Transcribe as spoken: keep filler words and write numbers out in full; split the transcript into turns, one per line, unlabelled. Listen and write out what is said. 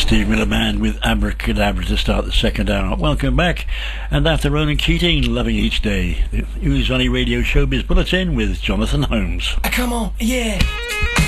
Steve Miller Band with Abracadabra to start the second hour. Welcome back. And after Ronan Keating, Loving Each Day, the Who's Only Radio Showbiz Bulletin with Jonathan Holmes.
Come on, yeah.